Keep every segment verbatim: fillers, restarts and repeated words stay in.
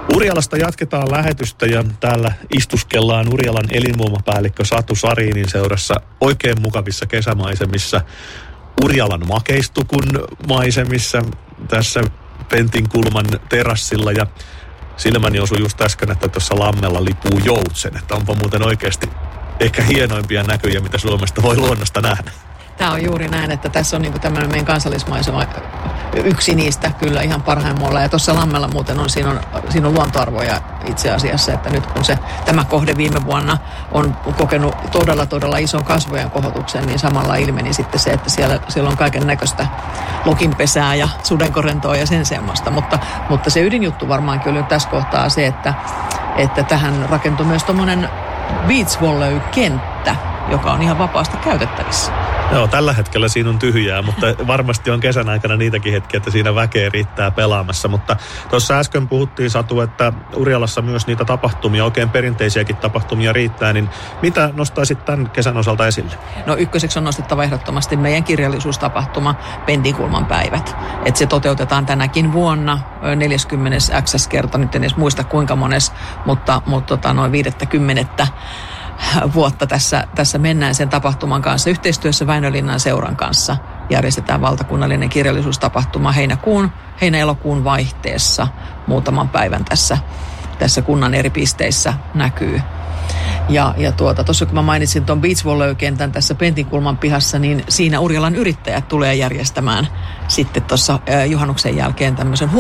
Urjalasta jatketaan lähetystä ja täällä istuskellaan Urjalan elinvoimapäällikkö Satu Sarinin seurassa oikein mukavissa kesämaisemissa. Urjalan makeistukun maisemissa tässä Pentinkulman terassilla ja silmäni osui just äsken, että tuossa lammella lipuu joutsen, että onpa muuten oikeasti ehkä hienoimpia näkyjä, mitä Suomesta voi luonnosta nähdä. Tämä on juuri näin, että tässä on niinku tämmöinen meidän kansallismaisema yksi niistä kyllä ihan parhaimmalla. Ja tuossa lammella muuten on, siinä on, siinä on luontoarvoja itse asiassa, että nyt kun se, tämä kohde viime vuonna on kokenut todella todella ison kasvojen kohotuksen, niin samalla ilmeni sitten se, että siellä, siellä on kaiken näköistä lokinpesää ja sudenkorentoa ja sen semmoista. Mutta, mutta se ydinjuttu varmaankin oli tässä kohtaa se, että, että tähän rakentui myös tommoinen beach volley-kenttä, joka on ihan vapaasti käytettävissä. Joo, tällä hetkellä siinä on tyhjää, mutta varmasti on kesän aikana niitäkin hetkiä, että siinä väkeä riittää pelaamassa. Mutta tuossa äsken puhuttiin, Satu, että Urjalassa myös niitä tapahtumia, oikein perinteisiäkin tapahtumia riittää, niin mitä nostaisit tämän kesän osalta esille? No ykköseksi on nostettava ehdottomasti meidän kirjallisuustapahtuma Pentinkulman päivät. Että se toteutetaan tänäkin vuonna neljäskymmenes X kerta, nyt en edes muista kuinka mones, mutta, mutta tota, noin viidettä vuotta tässä, tässä mennään sen tapahtuman kanssa. Yhteistyössä Väinölinnan seuran kanssa järjestetään valtakunnallinen kirjallisuustapahtuma heinäkuun, heinä-elokuun vaihteessa muutaman päivän tässä, tässä kunnan eri pisteissä näkyy. Ja, ja tuota, tuossa kun mä mainitsin tuon beach volley-kentän tässä Pentinkulman pihassa, niin siinä Urjalan yrittäjät tulee järjestämään sitten tuossa juhannuksen jälkeen tämmöisen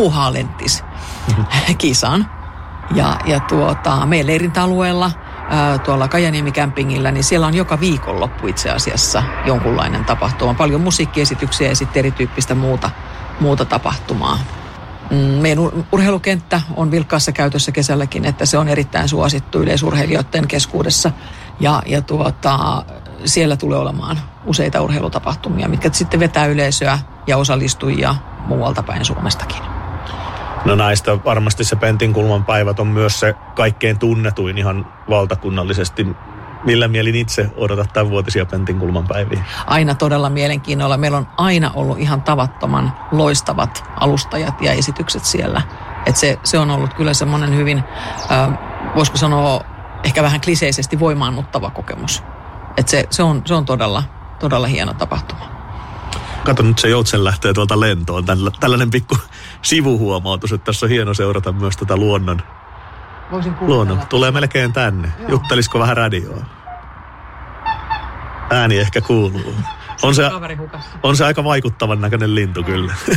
huuhaa-lenttis-kisan. Ja, ja tuota, meidän leirintäalueella tuolla Kajaniemi-kämpingillä, niin siellä on joka viikonloppu itse asiassa jonkunlainen tapahtuma. Paljon musiikkiesityksiä ja sitten erityyppistä muuta, muuta tapahtumaa. Meidän urheilukenttä on vilkkaassa käytössä kesälläkin, että se on erittäin suosittu yleisurheilijoiden keskuudessa. Ja, ja tuota, siellä tulee olemaan useita urheilutapahtumia, mitkä sitten vetää yleisöä ja osallistujia muualta päin Suomestakin. No näistä varmasti se Pentinkulman päivät on myös se kaikkein tunnetuin ihan valtakunnallisesti. Millä mielin itse odotat tämänvuotisia Pentinkulman päiviä? Aina todella mielenkiinnolla. Meillä on aina ollut ihan tavattoman loistavat alustajat ja esitykset siellä. Et se, se on ollut kyllä semmoinen hyvin, äh, voisiko sanoa, ehkä vähän kliseisesti voimaannuttava kokemus. Et se, se, on, se on todella, todella hieno tapahtuma. Kato, nyt se joutsen lähtee tuolta lentoon. Tällainen pikku sivuhuomautus, että tässä on hieno seurata myös tätä luonnon. Luonnon. Tulee melkein tänne. Joo. Juttelisiko vähän radioa? Ääni ehkä kuuluu. On se, on se aika vaikuttavan näköinen lintu kyllä.